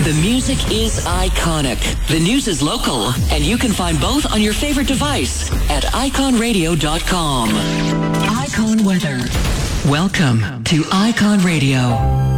The music is iconic. The news is local. And you can find both on your favorite device at iconradio.com. Icon Weather. Welcome to Icon Radio.